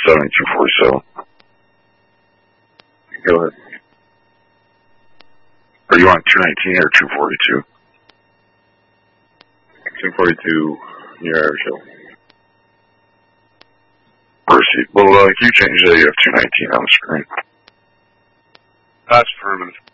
7-247. Go ahead. Are you on 219 or 242? 242 near Irish Hill. Well, you changed that. You have 219 on the screen. That's affirmative.